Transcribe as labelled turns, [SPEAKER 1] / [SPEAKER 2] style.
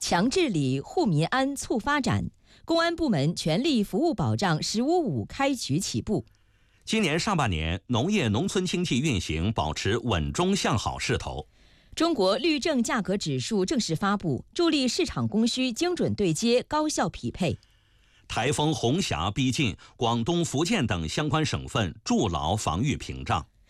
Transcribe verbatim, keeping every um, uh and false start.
[SPEAKER 1] 强治理、护民安、促发展，公安部门全力服务保障“十五五”开局起步。
[SPEAKER 2] 今年上半年，农业农村经济运行保持稳中向好势头。
[SPEAKER 1] 中国绿证价格指数正式发布，助力市场供需精准对接、高效匹配。
[SPEAKER 2] 台风红霞逼近，广东、福建等相关省份筑牢防御屏障。